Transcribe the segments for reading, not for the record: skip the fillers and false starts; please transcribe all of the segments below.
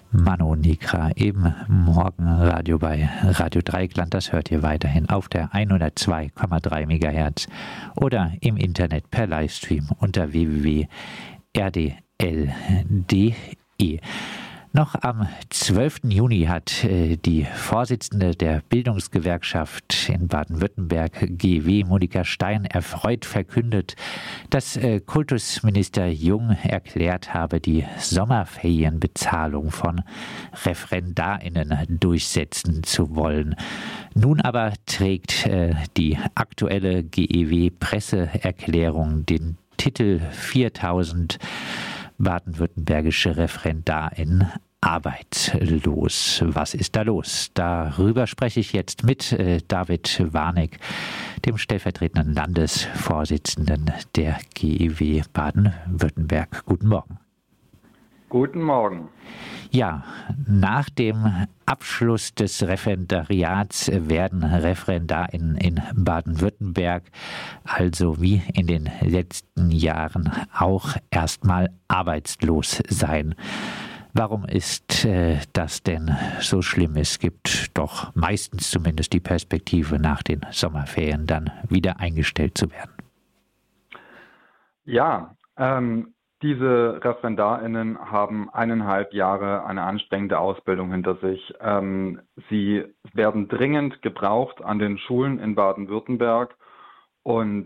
Manu Nikra im Morgenradio bei Radio Dreieckland. Das hört ihr weiterhin auf der 102,3 MHz oder im Internet per Livestream unter www.rdl.de. Noch am 12. Juni hat die Vorsitzende der Bildungsgewerkschaft in Baden-Württemberg, GEW, Monika Stein, erfreut verkündet, dass Kultusminister Jung erklärt habe, die Sommerferienbezahlung von ReferendarInnen durchsetzen zu wollen. Nun aber trägt die aktuelle GEW-Presseerklärung den Titel 4000 baden-württembergische ReferendarInnen arbeitslos. Was ist da los? Darüber spreche ich jetzt mit David Warneck, dem stellvertretenden Landesvorsitzenden der GEW Baden-Württemberg. Guten Morgen. Guten Morgen. Ja, nach dem Abschluss des Referendariats werden ReferendarInnen in Baden-Württemberg, also wie in den letzten Jahren, auch erstmal arbeitslos sein. Warum ist das denn so schlimm? Es gibt doch meistens zumindest die Perspektive, nach den Sommerferien dann wieder eingestellt zu werden. Ja, diese ReferendarInnen haben 1,5 Jahre eine anstrengende Ausbildung hinter sich. Sie werden dringend gebraucht an den Schulen in Baden-Württemberg und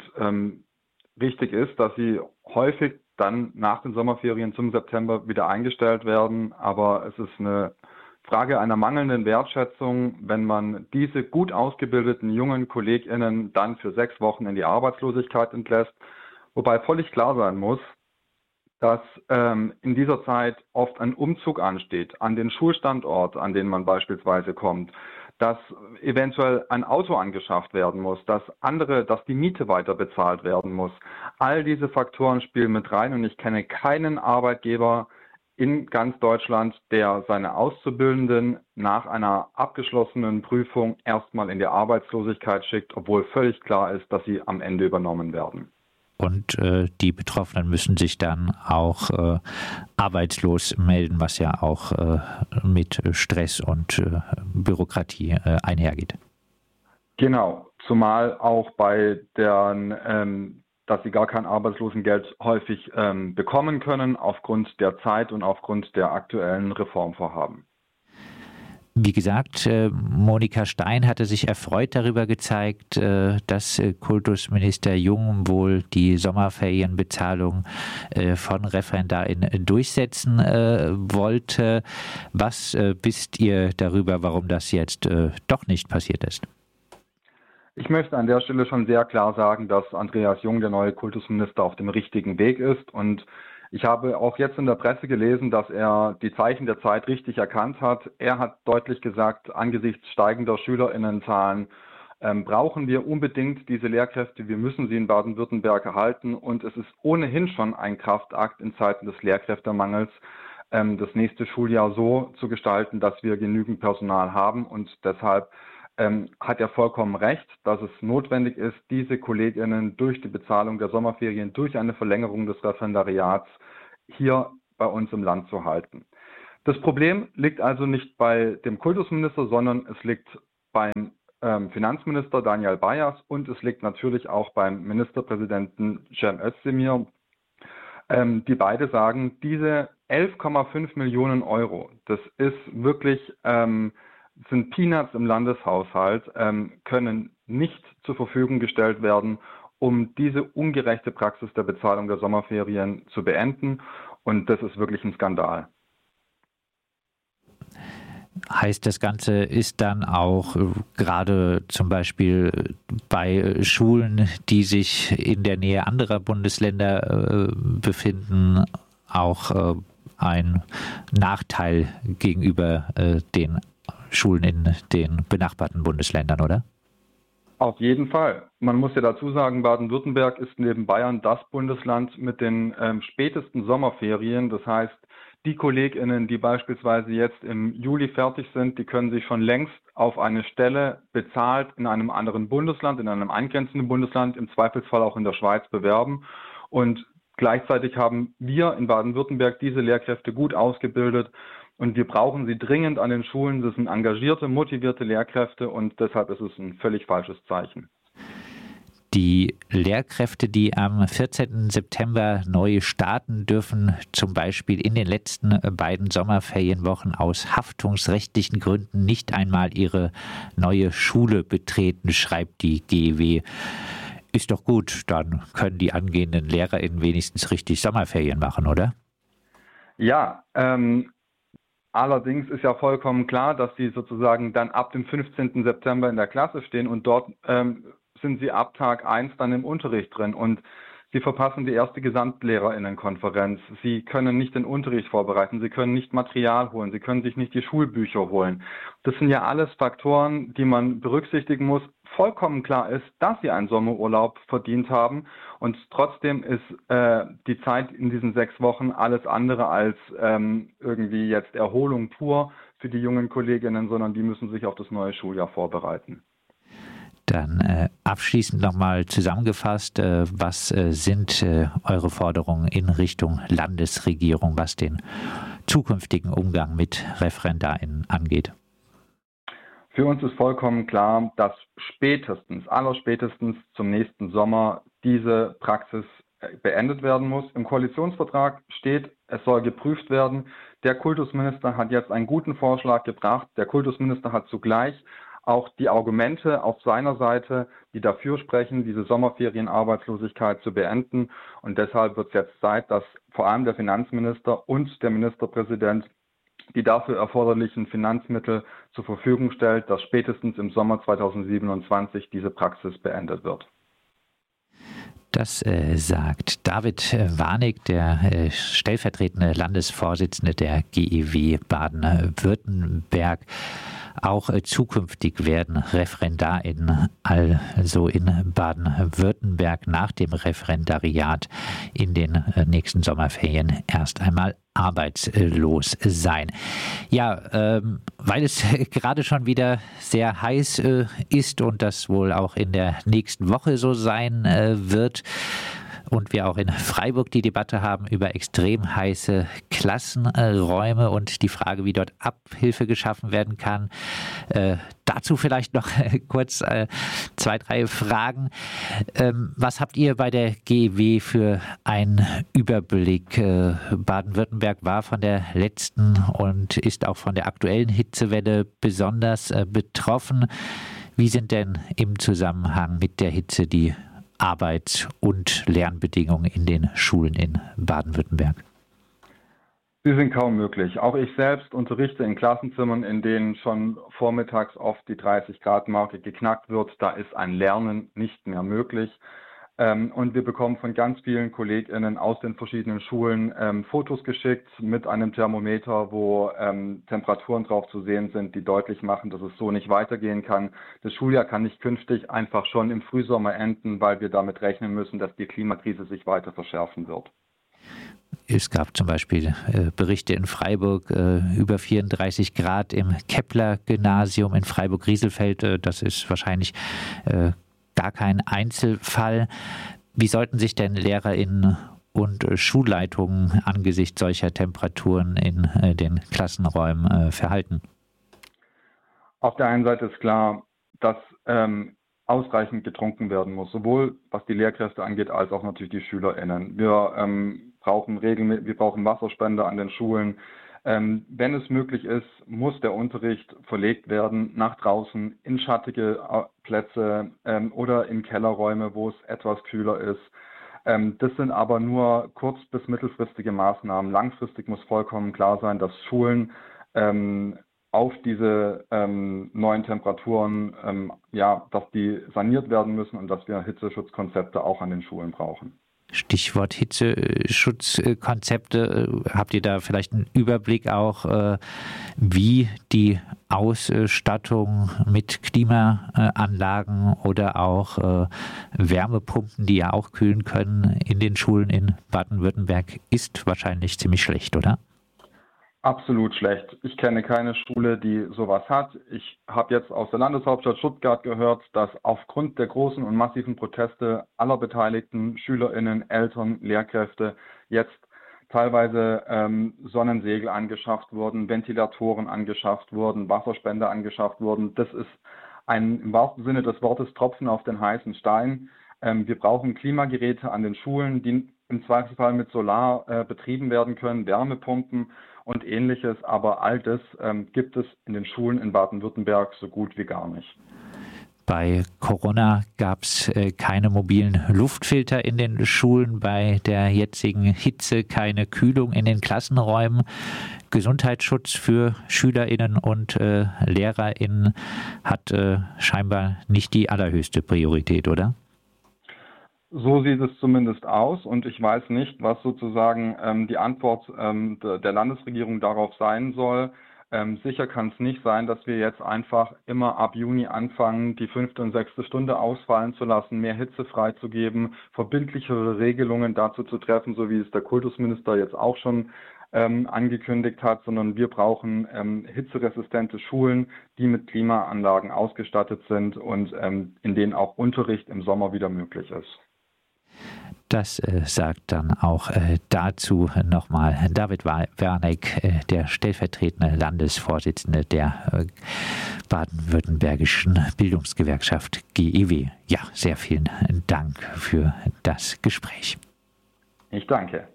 wichtig ist, dass sie häufig dann nach den Sommerferien zum September wieder eingestellt werden. Aber es ist eine Frage einer mangelnden Wertschätzung, wenn man diese gut ausgebildeten jungen KollegInnen dann für 6 Wochen in die Arbeitslosigkeit entlässt. Wobei völlig klar sein muss, dass in dieser Zeit oft ein Umzug ansteht an den Schulstandort, an den man beispielsweise kommt, dass eventuell ein Auto angeschafft werden muss, dass die Miete weiter bezahlt werden muss. All diese Faktoren spielen mit rein und ich kenne keinen Arbeitgeber in ganz Deutschland, der seine Auszubildenden nach einer abgeschlossenen Prüfung erstmal in die Arbeitslosigkeit schickt, obwohl völlig klar ist, dass sie am Ende übernommen werden. Und die Betroffenen müssen sich dann auch arbeitslos melden, was ja auch mit Stress und Bürokratie einhergeht. Genau, zumal auch bei deren, dass sie gar kein Arbeitslosengeld häufig bekommen können aufgrund der Zeit und aufgrund der aktuellen Reformvorhaben. Wie gesagt, Monika Stein hatte sich erfreut darüber gezeigt, dass Kultusminister Jung wohl die Sommerferienbezahlung von ReferendarInnen durchsetzen wollte. Was wisst ihr darüber, warum das jetzt doch nicht passiert ist? Ich möchte an der Stelle schon sehr klar sagen, dass Andreas Jung, der neue Kultusminister, auf dem richtigen Weg ist. Und ich habe auch jetzt in der Presse gelesen, dass er die Zeichen der Zeit richtig erkannt hat. Er hat deutlich gesagt, angesichts steigender SchülerInnenzahlen brauchen wir unbedingt diese Lehrkräfte. Wir müssen sie in Baden-Württemberg erhalten. Und es ist ohnehin schon ein Kraftakt in Zeiten des Lehrkräftemangels, das nächste Schuljahr so zu gestalten, dass wir genügend Personal haben. Und deshalb hat er vollkommen recht, dass es notwendig ist, diese KollegInnen durch die Bezahlung der Sommerferien, durch eine Verlängerung des Referendariats hier bei uns im Land zu halten. Das Problem liegt also nicht bei dem Kultusminister, sondern es liegt beim Finanzminister Daniel Bayers und es liegt natürlich auch beim Ministerpräsidenten Cem Özdemir, die beide sagen, diese 11,5 Millionen Euro, das ist wirklich sind Peanuts im Landeshaushalt, können nicht zur Verfügung gestellt werden, um diese ungerechte Praxis der Bezahlung der Sommerferien zu beenden. Und das ist wirklich ein Skandal. Heißt, das Ganze ist dann auch gerade zum Beispiel bei Schulen, die sich in der Nähe anderer Bundesländer befinden, auch ein Nachteil gegenüber den Schulen in den benachbarten Bundesländern, oder? Auf jeden Fall. Man muss ja dazu sagen, Baden-Württemberg ist neben Bayern das Bundesland mit den spätesten Sommerferien. Das heißt, die KollegInnen, die beispielsweise jetzt im Juli fertig sind, die können sich schon längst auf eine Stelle bezahlt in einem anderen Bundesland, in einem angrenzenden Bundesland, im Zweifelsfall auch in der Schweiz bewerben. Und Gleichzeitig haben wir in Baden-Württemberg diese Lehrkräfte gut ausgebildet und wir brauchen sie dringend an den Schulen. Das sind engagierte, motivierte Lehrkräfte und deshalb ist es ein völlig falsches Zeichen. Die Lehrkräfte, die am 14. September neu starten, dürfen zum Beispiel in den letzten beiden Sommerferienwochen aus haftungsrechtlichen Gründen nicht einmal ihre neue Schule betreten, schreibt die GEW. Ist doch gut, dann können die angehenden LehrerInnen wenigstens richtig Sommerferien machen, oder? Ja, allerdings ist ja vollkommen klar, dass sie sozusagen dann ab dem 15. September in der Klasse stehen und dort sind sie ab Tag 1 dann im Unterricht drin und sie verpassen die erste GesamtlehrerInnenkonferenz. Sie können nicht den Unterricht vorbereiten, sie können nicht Material holen, sie können sich nicht die Schulbücher holen. Das sind ja alles Faktoren, die man berücksichtigen muss. Vollkommen klar ist, dass sie einen Sommerurlaub verdient haben und trotzdem ist die Zeit in diesen 6 Wochen alles andere als irgendwie jetzt Erholung pur für die jungen Kolleginnen, sondern die müssen sich auf das neue Schuljahr vorbereiten. Dann abschließend nochmal zusammengefasst, was sind eure Forderungen in Richtung Landesregierung, was den zukünftigen Umgang mit ReferendarInnen angeht? Für uns ist vollkommen klar, dass allerspätestens zum nächsten Sommer diese Praxis beendet werden muss. Im Koalitionsvertrag steht, es soll geprüft werden. Der Kultusminister hat jetzt einen guten Vorschlag gebracht. Der Kultusminister hat zugleich auch die Argumente auf seiner Seite, die dafür sprechen, diese Sommerferienarbeitslosigkeit zu beenden. Und deshalb wird es jetzt Zeit, dass vor allem der Finanzminister und der Ministerpräsident die dafür erforderlichen Finanzmittel zur Verfügung stellt, dass spätestens im Sommer 2027 diese Praxis beendet wird. Das sagt David Warnig, der stellvertretende Landesvorsitzende der GEW Baden-Württemberg. Auch zukünftig werden ReferendarInnen also in Baden-Württemberg nach dem Referendariat in den nächsten Sommerferien erst einmal arbeitslos sein. Ja, weil es gerade schon wieder sehr heiß ist und das wohl auch in der nächsten Woche so sein wird, und wir auch in Freiburg die Debatte haben über extrem heiße Klassenräume und die Frage, wie dort Abhilfe geschaffen werden kann. Dazu vielleicht noch kurz 2, 3 Fragen. Was habt ihr bei der GEW für einen Überblick? Baden-Württemberg war von der letzten und ist auch von der aktuellen Hitzewelle besonders betroffen. Wie sind denn im Zusammenhang mit der Hitze die Arbeits- und Lernbedingungen in den Schulen in Baden-Württemberg? Sie sind kaum möglich. Auch ich selbst unterrichte in Klassenzimmern, in denen schon vormittags oft die 30-Grad-Marke geknackt wird. Da ist ein Lernen nicht mehr möglich. Und wir bekommen von ganz vielen KollegInnen aus den verschiedenen Schulen Fotos geschickt mit einem Thermometer, wo Temperaturen drauf zu sehen sind, die deutlich machen, dass es so nicht weitergehen kann. Das Schuljahr kann nicht künftig einfach schon im Frühsommer enden, weil wir damit rechnen müssen, dass die Klimakrise sich weiter verschärfen wird. Es gab zum Beispiel Berichte in Freiburg über 34 Grad im Kepler-Gymnasium in Freiburg-Rieselfeld. Das ist wahrscheinlich gar kein Einzelfall. Wie sollten sich denn LehrerInnen und Schulleitungen angesichts solcher Temperaturen in den Klassenräumen verhalten? Auf der einen Seite ist klar, dass ausreichend getrunken werden muss, sowohl was die Lehrkräfte angeht, als auch natürlich die SchülerInnen. Wir brauchen Wasserspender an den Schulen. Wenn es möglich ist, muss der Unterricht verlegt werden nach draußen in schattige Plätze oder in Kellerräume, wo es etwas kühler ist. Das sind aber nur kurz- bis mittelfristige Maßnahmen. Langfristig muss vollkommen klar sein, dass Schulen auf diese neuen Temperaturen, dass die saniert werden müssen und dass wir Hitzeschutzkonzepte auch an den Schulen brauchen. Stichwort Hitzeschutzkonzepte. Habt ihr da vielleicht einen Überblick auch, wie die Ausstattung mit Klimaanlagen oder auch Wärmepumpen, die ja auch kühlen können, in den Schulen in Baden-Württemberg ist? Wahrscheinlich ziemlich schlecht, oder? Absolut schlecht. Ich kenne keine Schule, die sowas hat. Ich habe jetzt aus der Landeshauptstadt Stuttgart gehört, dass aufgrund der großen und massiven Proteste aller beteiligten SchülerInnen, Eltern, Lehrkräfte jetzt teilweise Sonnensegel angeschafft wurden, Ventilatoren angeschafft wurden, Wasserspender angeschafft wurden. Das ist ein im wahrsten Sinne des Wortes Tropfen auf den heißen Stein. Wir brauchen Klimageräte an den Schulen, die im Zweifelsfall mit Solar betrieben werden können, Wärmepumpen und ähnliches, aber all das gibt es in den Schulen in Baden-Württemberg so gut wie gar nicht. Bei Corona gab es keine mobilen Luftfilter in den Schulen, bei der jetzigen Hitze keine Kühlung in den Klassenräumen. Gesundheitsschutz für SchülerInnen und LehrerInnen hat scheinbar nicht die allerhöchste Priorität, oder? So sieht es zumindest aus und ich weiß nicht, was sozusagen die Antwort der Landesregierung darauf sein soll. Sicher kann es nicht sein, dass wir jetzt einfach immer ab Juni anfangen, die 5. und 6. Stunde ausfallen zu lassen, mehr Hitze freizugeben, verbindlichere Regelungen dazu zu treffen, so wie es der Kultusminister jetzt auch schon angekündigt hat, sondern wir brauchen hitzeresistente Schulen, die mit Klimaanlagen ausgestattet sind und in denen auch Unterricht im Sommer wieder möglich ist. Das sagt dann auch dazu nochmal David Werneck, der stellvertretende Landesvorsitzende der baden-württembergischen Bildungsgewerkschaft GEW. Ja, sehr vielen Dank für das Gespräch. Ich danke.